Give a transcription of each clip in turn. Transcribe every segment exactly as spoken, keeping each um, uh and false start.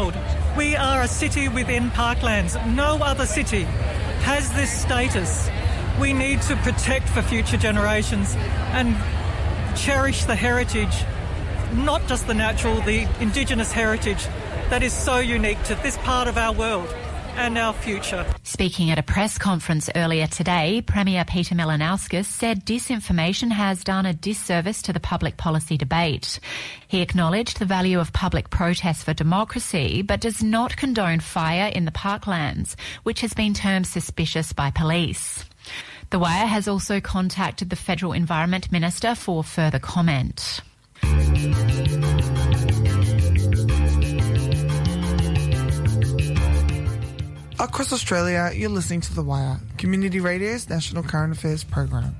world. We are a city within parklands. No other city has this status. We need to protect for future generations and cherish the heritage, not just the natural, the Indigenous heritage that is so unique to this part of our world and our future. Speaking at a press conference earlier today, Premier Peter Malinauskas said disinformation has done a disservice to the public policy debate. He acknowledged the value of public protest for democracy, but does not condone fire in the parklands, which has been termed suspicious by police. The Wire has also contacted the Federal Environment Minister for further comment. Across Australia, you're listening to The Wire, Community Radio's national current affairs program.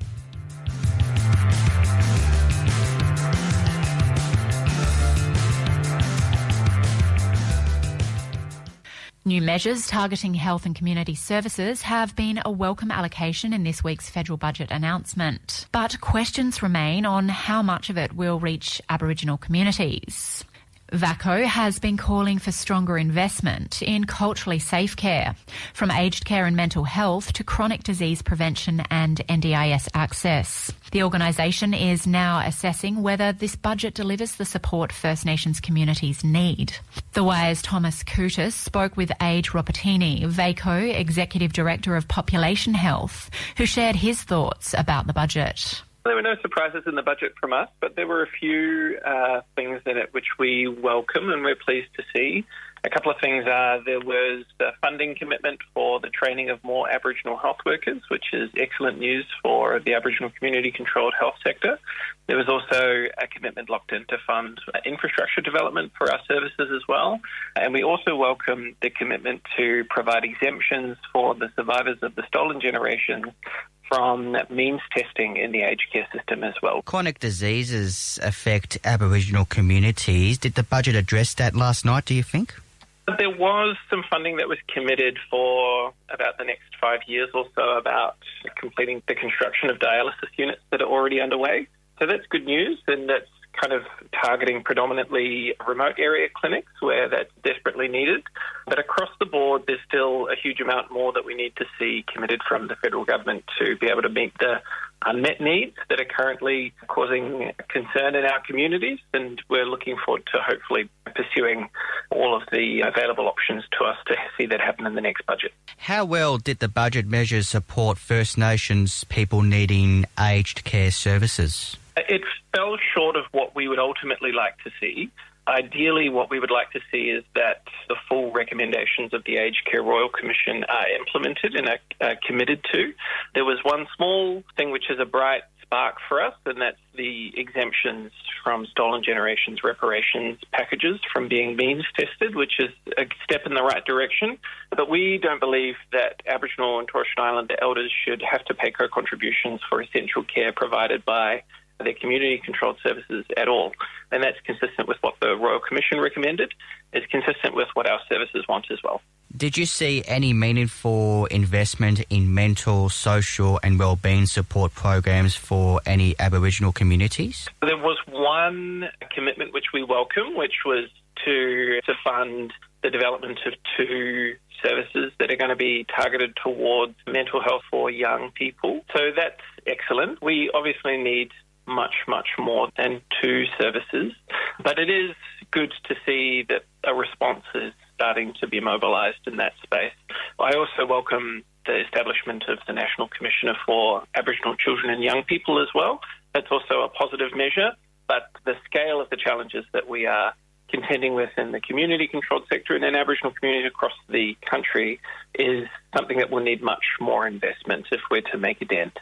New measures targeting health and community services have been a welcome allocation in this week's federal budget announcement. But questions remain on how much of it will reach Aboriginal communities. VACCO has been calling for stronger investment in culturally safe care, from aged care and mental health to chronic disease prevention and N D I S access. The organisation is now assessing whether this budget delivers the support First Nations communities need. The Wire's Thomas Coutis spoke with Age Ropatini, VACCO Executive Director of Population Health, who shared his thoughts about the budget. There were no surprises in the budget from us, but there were a few uh, things in it which we welcome and we're pleased to see. A couple of things are there was a funding commitment for the training of more Aboriginal health workers, which is excellent news for the Aboriginal community-controlled health sector. There was also a commitment locked in to fund infrastructure development for our services as well. And we also welcome the commitment to provide exemptions for the survivors of the stolen generation from means testing in the aged care system as well. Chronic diseases affect Aboriginal communities. Did the budget address that last night, do you think? There was some funding that was committed for about the next five years or so about completing the construction of dialysis units that are already underway. So that's good news, and that's kind of targeting predominantly remote area clinics where that's desperately needed. But across the board, there's still a huge amount more that we need to see committed from the federal government to be able to meet the unmet needs that are currently causing concern in our communities. And we're looking forward to hopefully pursuing all of the available options to us to see that happen in the next budget. How well did the budget measures support First Nations people needing aged care services? It fell short of what we would ultimately like to see. Ideally, what we would like to see is that the full recommendations of the Aged Care Royal Commission are implemented and are, are committed to. There was one small thing which is a bright spark for us, and that's the exemptions from stolen generations reparations packages from being means tested, which is a step in the right direction. But we don't believe that Aboriginal and Torres Strait Islander elders should have to pay co-contributions for essential care provided by their community-controlled services at all. And that's consistent with what the Royal Commission recommended. It's consistent with what our services want as well. Did you see any meaningful investment in mental, social and wellbeing support programs for any Aboriginal communities? There was one commitment which we welcome, which was to, to fund the development of two services that are going to be targeted towards mental health for young people. So that's excellent. We obviously need much, much more than two services. But it is good to see that a response is starting to be mobilised in that space. I also welcome the establishment of the National Commissioner for Aboriginal Children and Young People as well. That's also a positive measure, but the scale of the challenges that we are contending with in the community-controlled sector and in Aboriginal communities across the country is something that will need much more investment if we're to make a dent.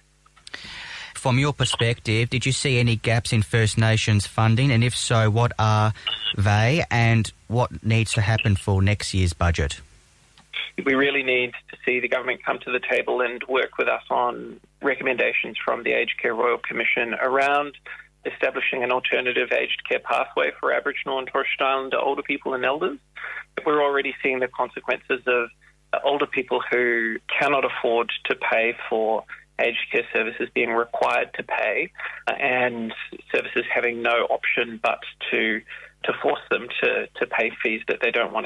From your perspective, did you see any gaps in First Nations funding? And if so, what are they and what needs to happen for next year's budget? We really need to see the government come to the table and work with us on recommendations from the Aged Care Royal Commission around establishing an alternative aged care pathway for Aboriginal and Torres Strait Islander older people and elders. We're already seeing the consequences of older people who cannot afford to pay for aged care services being required to pay and services having no option but to to force them to, to pay fees that they don't want